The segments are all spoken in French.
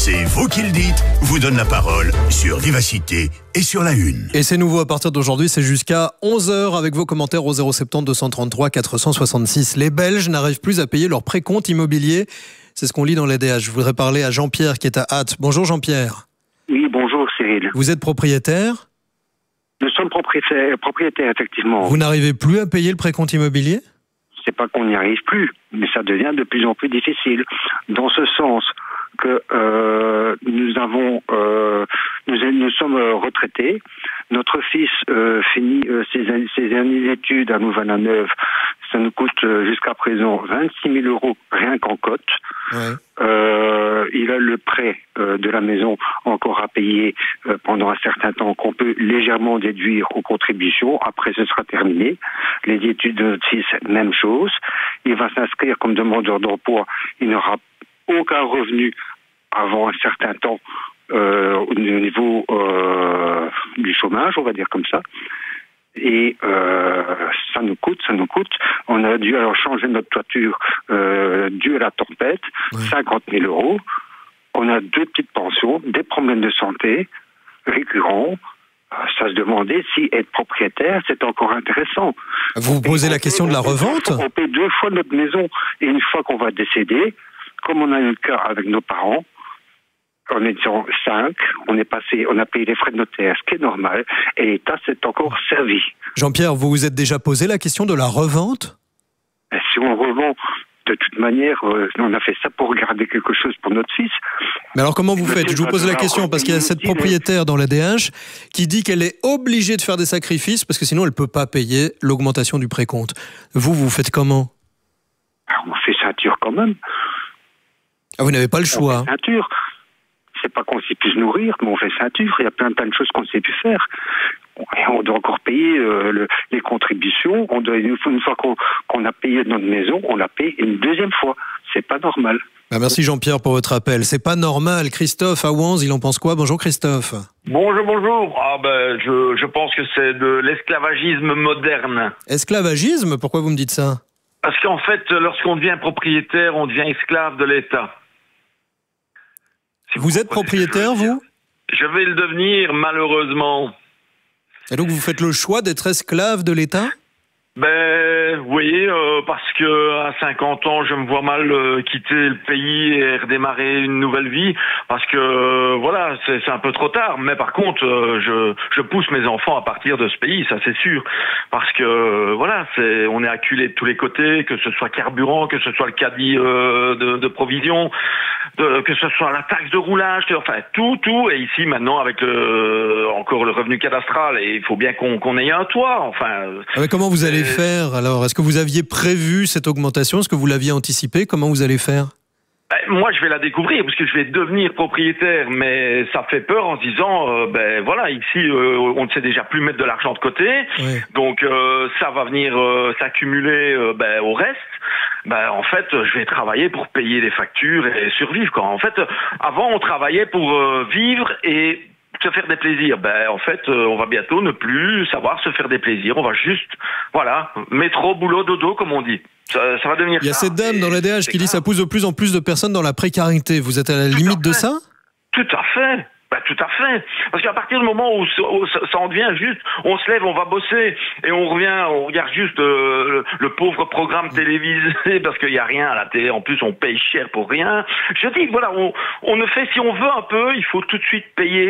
C'est vous qui le dites, vous donne la parole sur Vivacité et sur La Une. Et c'est nouveau à partir d'aujourd'hui, c'est jusqu'à 11h avec vos commentaires au 070 233 466. Les Belges n'arrivent plus à payer leur précompte immobilier. C'est ce qu'on lit dans l'ADH. Je voudrais parler à Jean-Pierre qui est à Ath. Bonjour Jean-Pierre. Oui, bonjour Cyril. Vous êtes propriétaire ? Nous sommes propriétaires, effectivement. Vous n'arrivez plus à payer le précompte immobilier ? C'est pas qu'on n'y arrive plus, mais ça devient de plus en plus difficile. Dans ce sens que nous sommes retraités. Notre fils finit ses dernières études à Louvain-la-Neuve. Ça nous coûte jusqu'à présent 26 000 euros rien qu'en cote. Ouais. Il a le prêt de la maison encore à payer pendant un certain temps qu'on peut légèrement déduire aux contributions. Après, ce sera terminé. Les études de notre fils, même chose. Il va s'inscrire comme demandeur d'emploi. Il n'aura aucun revenu avant un certain temps au niveau du chômage, on va dire comme ça. Et ça nous coûte. On a dû alors changer notre toiture due à la tempête, 50 000 euros. On a 2 petites pensions, des problèmes de santé récurrents. Ça se demandait si être propriétaire, c'est encore intéressant. Vous posez la question de la revente ? On paie 2 fois notre maison. Et une fois qu'on va décéder, comme on a eu le cas avec nos parents, en étant 5, on a payé les frais de notaire, ce qui est normal, et l'État s'est encore servi. Jean-Pierre, vous vous êtes déjà posé la question de la revente ? Si on revend, de toute manière, on a fait ça pour garder quelque chose pour notre fils. Mais alors comment vous faites ? Je vous pose la question parce qu'il y a cette propriétaire dans l'ADH qui dit qu'elle est obligée de faire des sacrifices parce que sinon elle ne peut pas payer l'augmentation du précompte. Vous faites comment ? On fait ceinture quand même. Ah, vous n'avez pas le choix. On fait ceinture. C'est pas qu'on sait plus se nourrir, mais on fait ceinture. Il y a plein de choses qu'on ne sait plus faire. Et on doit encore payer les contributions. Une fois qu'on a payé notre maison, on la paye une deuxième fois. C'est pas normal. Merci Jean-Pierre pour votre appel. C'est pas normal. Christophe à Wanze, il en pense quoi ? Bonjour Christophe. Bonjour. Je pense que c'est de l'esclavagisme moderne. Esclavagisme ? Pourquoi vous me dites ça ? Parce qu'en fait, lorsqu'on devient propriétaire, on devient esclave de l'État. Vous êtes propriétaire, vous ? Je vais le devenir, malheureusement. Et donc vous faites le choix d'être esclave de l'État ? Oui, parce que à 50 ans, je me vois mal quitter le pays et redémarrer une nouvelle vie, parce que voilà, c'est un peu trop tard. Mais par contre, je pousse mes enfants à partir de ce pays, ça c'est sûr, parce que voilà, on est acculé de tous les côtés, que ce soit carburant, que ce soit le caddie de provision, que ce soit la taxe de roulage, enfin tout. Et ici maintenant avec encore le revenu cadastral, et il faut bien qu'on ait un toit. Enfin. Mais comment vous allez faire alors ? Est-ce que vous aviez prévu cette augmentation ? Est-ce que vous l'aviez anticipé ? Comment vous allez faire ? Moi, je vais la découvrir parce que je vais devenir propriétaire, mais ça fait peur en se disant, voilà, ici, on ne sait déjà plus mettre de l'argent de côté, donc ça va venir s'accumuler au reste. En fait, je vais travailler pour payer les factures et survivre, quoi. En fait, avant, on travaillait pour vivre et se faire des plaisirs. En fait, on va bientôt ne plus savoir se faire des plaisirs. On va juste, métro, boulot, dodo, comme on dit. Ça va devenir ça. Il y a cette dame dans l'ADH qui dit ça pousse de plus en plus de personnes dans la précarité. Vous êtes à la limite de ça ? Tout à fait. Tout à fait. Parce qu'à partir du moment où ça en devient juste, on se lève, on va bosser, et on revient, on regarde juste le pauvre programme télévisé, parce qu'il n'y a rien à la télé, en plus on paye cher pour rien. Je dis, voilà, on ne fait, si on veut un peu, il faut tout de suite payer,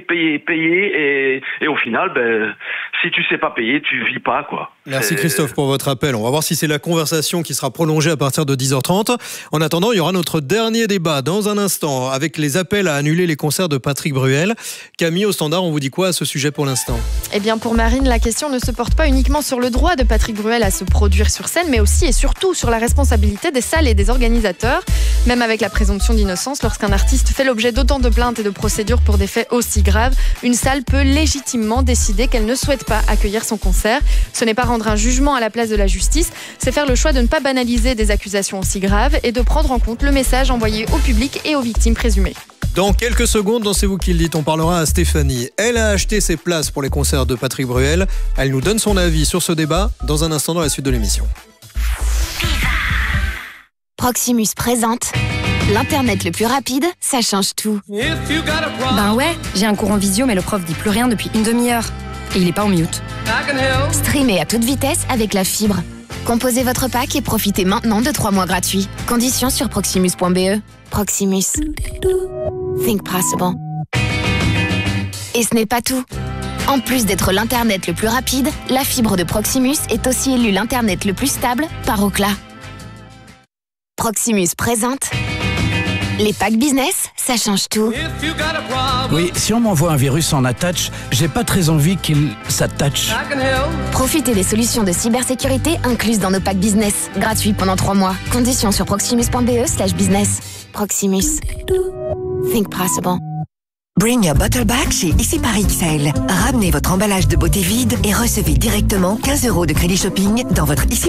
et au final, si tu sais pas payer, tu vis pas, quoi. Merci Christophe pour votre appel. On va voir si c'est la conversation qui sera prolongée à partir de 10h30. En attendant, il y aura notre dernier débat dans un instant avec les appels à annuler les concerts de Patrick Bruel. Camille, au standard, on vous dit quoi à ce sujet pour l'instant ? Eh bien, pour Marine, la question ne se porte pas uniquement sur le droit de Patrick Bruel à se produire sur scène, mais aussi et surtout sur la responsabilité des salles et des organisateurs. Même avec la présomption d'innocence, lorsqu'un artiste fait l'objet d'autant de plaintes et de procédures pour des faits aussi graves, une salle peut légitimement décider qu'elle ne souhaite pas accueillir son concert. Ce n'est pas rendre un jugement à la place de la justice, c'est faire le choix de ne pas banaliser des accusations aussi graves et de prendre en compte le message envoyé au public et aux victimes présumées. Dans quelques secondes, dans C'est vous qui le dites, on parlera à Stéphanie. Elle a acheté ses places pour les concerts de Patrick Bruel. Elle nous donne son avis sur ce débat dans un instant dans la suite de l'émission. Proximus présente L'Internet le plus rapide, ça change tout. Ben ouais, j'ai un cours en visio mais le prof dit plus rien depuis une demi-heure. Et il est pas en mute. Streamez à toute vitesse avec la fibre. Composez votre pack et profitez maintenant de 3 mois gratuits. Conditions sur proximus.be. Proximus. Think possible. Et ce n'est pas tout. En plus d'être l'Internet le plus rapide, la fibre de Proximus est aussi élue l'Internet le plus stable par Ookla. Proximus présente les packs business, ça change tout. Oui, si on m'envoie un virus en attach, j'ai pas très envie qu'il s'attache. Profitez des solutions de cybersécurité incluses dans nos packs business. Gratuits pendant 3 mois. Conditions sur proximus.be/business. Proximus. Think possible. Bring your bottle back chez Ici par XL. Ramenez votre emballage de beauté vide et recevez directement 15 € de crédit shopping dans votre Ici